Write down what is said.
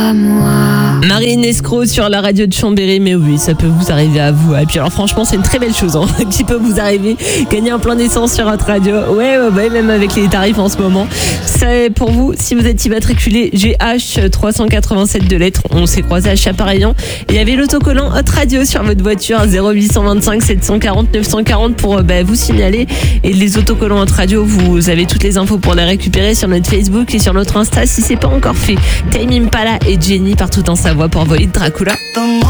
Marine Escroc sur la radio de Chambéry, mais oui, ça peut vous arriver à vous. Et puis alors franchement, c'est une très belle chose qui peut vous arriver. Gagner un plein d'essence sur votre radio. Ouais, même avec les tarifs en ce moment. C'est pour vous, si vous êtes immatriculé GH 387 de lettres, on s'est croisé à Chapareillan. Il y avait l'autocollant Hot Radio sur votre voiture, 0825 740 940 pour vous signaler. Et les autocollants Hot Radio, vous avez toutes les infos pour les récupérer sur notre Facebook et sur notre Insta si c'est pas encore fait. Tame Impala et Jenny partout en Savoie pour Void Dracula.